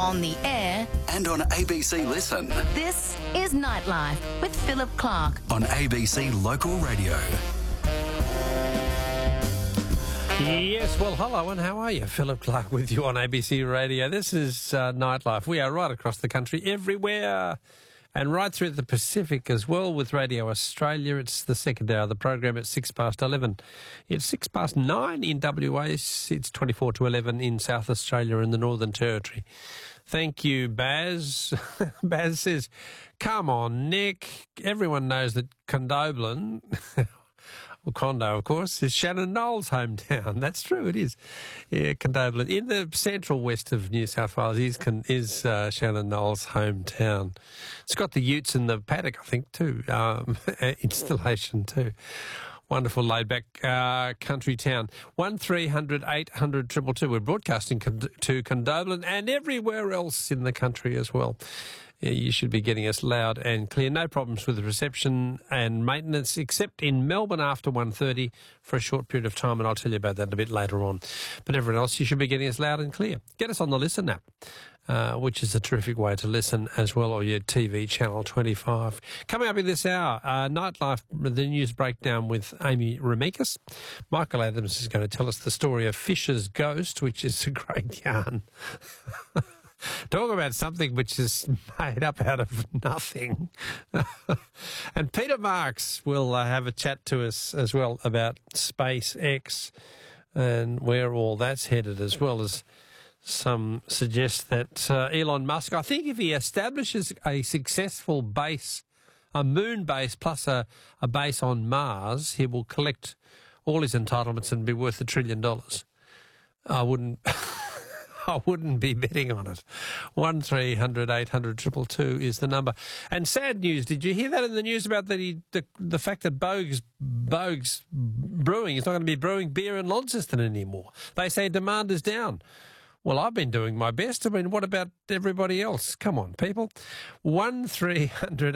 on the air, and on ABC Listen. this is Nightlife with Philip Clark. On ABC Local Radio. Yes, well, hello and how are you? Philip Clark with you on ABC Radio. This is Nightlife. We are right across the country, everywhere, and right through the Pacific as well with Radio Australia. It's the second hour of the program at 11:06. It's 9:06 in WA. It's 11:24 in South Australia and the Northern Territory. Thank you, Baz. Baz says, come on, Nick. Everyone knows that Condobolin... Well, Condo, of course, is Shannon Knowles' hometown. That's true, it is. Yeah, Condobolin. In the central west of New South Wales is Shannon Knowles' hometown. It's got the utes in the paddock, I think, too. Installation, too. Wonderful laid-back country town. 1300 800 222. We're broadcasting to Condobolin and everywhere else in the country as well. Yeah, you should be getting us loud and clear. No problems with the reception and maintenance, except in Melbourne after 1:30 for a short period of time, and I'll tell you about that a bit later on. But everyone else, you should be getting us loud and clear. Get us on the Listen app, which is a terrific way to listen as well, or your TV channel 25. Coming up in this hour, Nightlife, the news breakdown with Amy Remekas. Michael Adams is going to tell us the story of Fisher's Ghost, which is a great yarn. Talk about something which is made up out of nothing. And Peter Marks will have a chat to us as well about SpaceX and where all that's headed, as well as some suggest that Elon Musk, I think if he establishes a successful base, a moon base plus a base on Mars, he will collect all his entitlements and be worth $1 trillion. I wouldn't be betting on it. 1300 800 222 is the number. And sad news, did you hear that in the news about the fact that Bogues Brewing is not going to be brewing beer in Launceston anymore? They say demand is down. Well, I've been doing my best. I mean, what about everybody else? Come on, people. 1300